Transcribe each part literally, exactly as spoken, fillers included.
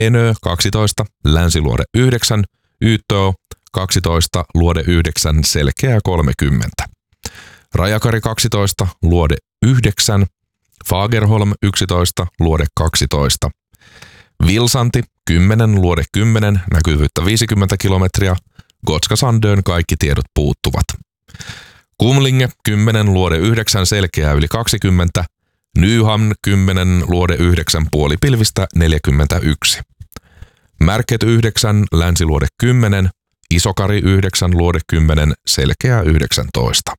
Enö kaksitoista, Länsiluode yhdeksän, Ytö kaksitoista, Luode yhdeksän, Selkeä kolmekymmentä. Rajakari kaksitoista, Luode yhdeksän, Fagerholm yksitoista, Luode kaksitoista. Vilsanti kymmenen, Luode kymmenen, näkyvyyttä viisikymmentä kilometriä. Gotska Sandön kaikki tiedot puuttuvat. Kumlinge kymmenen, Luode yhdeksän, Selkeää yli kaksikymmentä. Nyhamn kymmenen, Luode yhdeksän, puolipilvistä neljäkymmentäyksi. Märket yhdeksän, Länsiluode kymmenen, Isokari yhdeksän, Luode kymmenen, Selkeää yhdeksäntoista.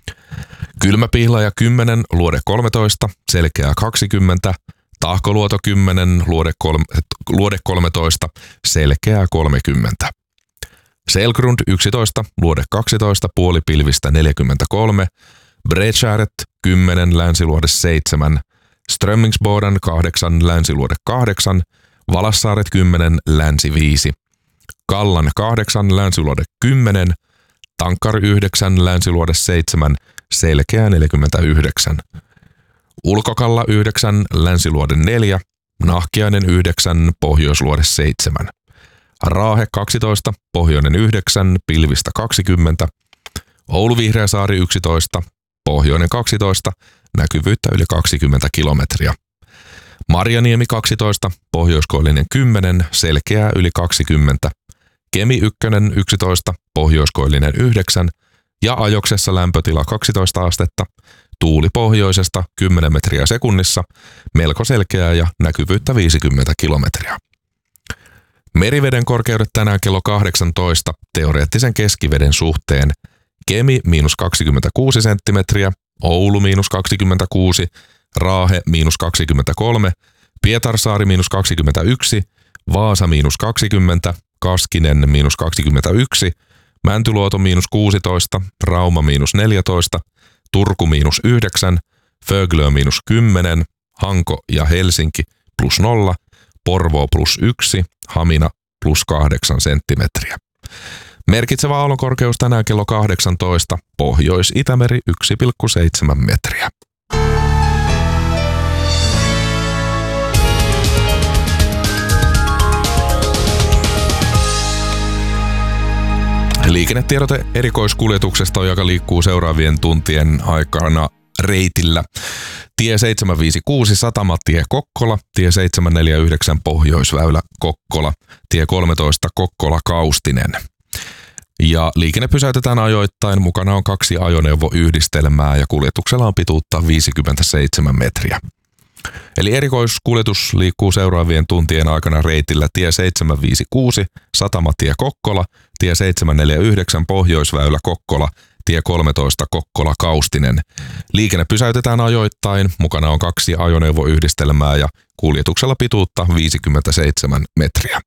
Kylmäpihlaja kymmenen, Luode kolmetoista, Selkeää kaksikymmentä. Tahkoluoto kymmenen, Luode, kolme, Luode kolmetoista, Selkeää kolmekymmentä. Selgrund yksitoista, Luode kaksitoista, puolipilvistä neljäkymmentäkolme. Bredskäret kymmenen, Länsiluode seitsemän. Strömmingsboden kahdeksan, Länsiluode kahdeksan. Valassaaret kymmenen, Länsi viisi. Kallan kahdeksan, Länsiluode kymmenen. Tankkari yhdeksän, Länsiluode seitsemän, Selkeää neljäkymmentäyhdeksän. Ulkokalla yhdeksän, Länsiluode neljä. Nahkiainen yhdeksän, Pohjoisluode seitsemän. Raahe kaksitoista, Pohjoinen yhdeksän, pilvistä kaksikymmentä. Oulu Vihreäsaari yksitoista, Pohjoinen kaksitoista, näkyvyyttä yli kaksikymmentä kilometriä. Marjaniemi kaksitoista, Pohjoiskoillinen kymmenen, Selkeää yli kaksikymmentä. Kemi ykkönen yksitoista, Pohjoiskoillinen yhdeksän ja Ajoksessa lämpötila kaksitoista astetta. Tuuli pohjoisesta kymmenen metriä sekunnissa, melko selkeää ja näkyvyyttä viisikymmentä kilometriä. Meriveden korkeudet tänään kello kahdeksantoista teoreettisen keskiveden suhteen. Kemi miinus kaksikymmentäkuusi senttimetriä, Oulu miinus kaksikymmentäkuusi, Raahe miinus kaksikymmentäkolme, Pietarsaari miinus kaksikymmentäyksi, Vaasa miinus kaksikymmentä, Kaskinen miinus kaksikymmentäyksi, Mäntyluoto miinus kuusitoista, Rauma miinus neljätoista, Turku miinus yhdeksän, Föglö miinus kymmenen, Hanko ja Helsinki plus nolla, Porvoo plus yksi, Hamina plus kahdeksan senttimetriä. Merkitsevä aallonkorkeus tänään kello kahdeksantoista, Pohjois-Itämeri yksi pilkku seitsemän metriä. Liikennetiedote erikoiskuljetuksesta, joka liikkuu seuraavien tuntien aikana reitillä. Tie seitsemänsataaviisikymmentäkuusi Satamatie Kokkola, tie seitsemänsataaneljäkymmentäyhdeksän Pohjoisväylä Kokkola, tie kolmetoista Kokkola Kaustinen. Ja liikenne pysäytetään ajoittain, mukana on kaksi ajoneuvoyhdistelmää ja kuljetuksella on pituutta viisikymmentäseitsemän metriä. Eli erikoiskuljetus liikkuu seuraavien tuntien aikana reitillä tie seitsemänsataaviisikymmentäkuusi Satamatie Kokkola, tie seitsemänsataaneljäkymmentäyhdeksän Pohjoisväylä Kokkola, tie kolmetoista Kokkola Kaustinen. Liikenne pysäytetään ajoittain, mukana on kaksi ajoneuvoyhdistelmää ja kuljetuksella pituutta viisikymmentäseitsemän metriä.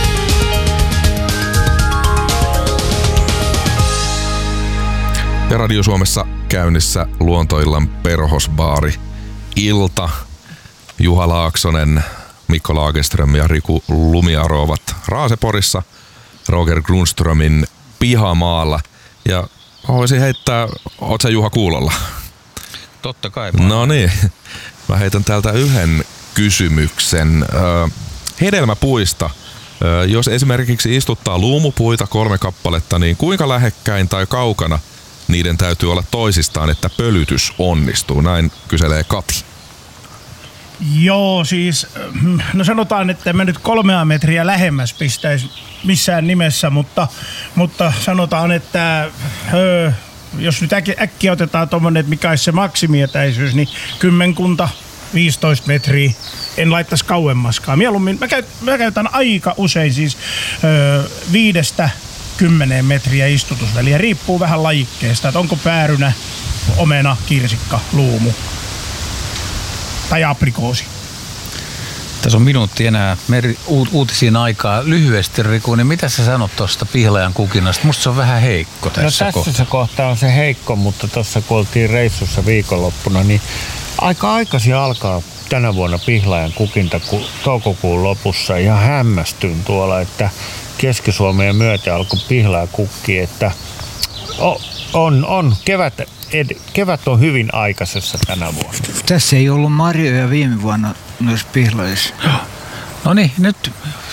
Ja Radio Suomessa käynnissä Luontoillan perhosbaari ilta. Juha Laaksonen, Mikko Lagerström ja Riku Lumiaro ovat Raaseporissa Roger Grundströmin pihamaalla. Ja voisin heittää, oot sä Juha kuulolla? Totta kai. No niin, mä heitän täältä yhden kysymyksen. Hedelmäpuista, jos esimerkiksi istuttaa luumupuita kolme kappaletta, niin kuinka lähekkäin tai kaukana niiden täytyy olla toisistaan, että pölytys onnistuu? Näin kyselee Kati. Joo, siis no sanotaan, että en mä nyt kolmea metriä lähemmäs pistäisi missään nimessä, mutta, mutta sanotaan, että öö, jos nyt äkkiä, äkkiä otetaan tommonen, että mikä olisi se maksimietäisyys, niin kymmenkunta, viisitoista metriä, en laittaisi kauemmaskaan. Mieluummin, mä, käyt, mä käytän aika usein siis öö, viidestä kymmeneen metriä istutusväliä, riippuu vähän lajikkeesta, että onko päärynä, omena, kirsikka, luumu tai aprikoosi. Tässä on minuutti enää meri, u, uutisiin aikaa. Lyhyesti Riku, niin mitä sä sanot tuosta pihlajan kukinnasta? Musta se on vähän heikko tässä, no, tässä kohtaa. se kohta on se heikko, mutta tuossa kun oltiin reissussa viikonloppuna, niin aika aikaisin alkaa tänä vuonna pihlajan kukinta toukokuun lopussa. Ihan hämmästyn tuolla, että Keski-Suomeen myöten alkoi pihlaja kukki, että on, on kevät, ed, kevät on hyvin aikaisessa tänä vuonna. Tässä ei ollut marjoja viime vuonna noissa pihlajissa. No niin, nyt